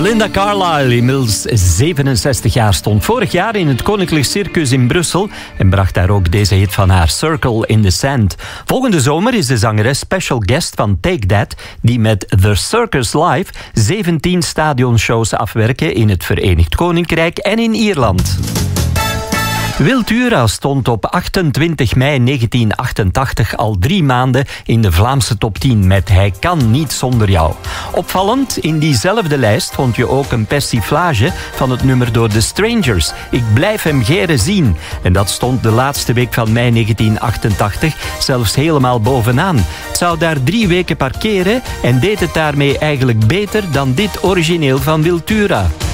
Belinda Carlisle, inmiddels 67 jaar, stond vorig jaar in het Koninklijk Circus in Brussel en bracht daar ook deze hit van haar, Circle in the Sand. Volgende zomer is de zangeres special guest van Take That, die met The Circus Live 17 stadionshows afwerken in het Verenigd Koninkrijk en in Ierland. Wiltura stond op 28 mei 1988 al 3 maanden in de Vlaamse top 10 met Hij kan niet zonder jou. Opvallend, in diezelfde lijst vond je ook een persiflage van het nummer door The Strangers. Ik blijf hem geren zien. En dat stond de laatste week van mei 1988 zelfs helemaal bovenaan. Het zou daar 3 weken parkeren en deed het daarmee eigenlijk beter dan dit origineel van Wiltura.